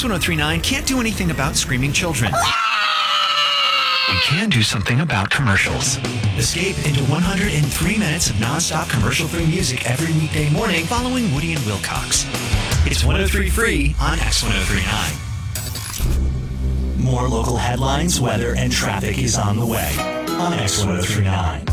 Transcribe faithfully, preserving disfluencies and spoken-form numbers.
X ten thirty-nine can't do anything about screaming children. We can do something about commercials. Escape into one hundred three minutes of non-stop commercial-free music every weekday morning following Woody and Wilcox. It's one oh three Free on X ten thirty-nine. More local headlines, weather, and traffic is on the way on X ten thirty-nine.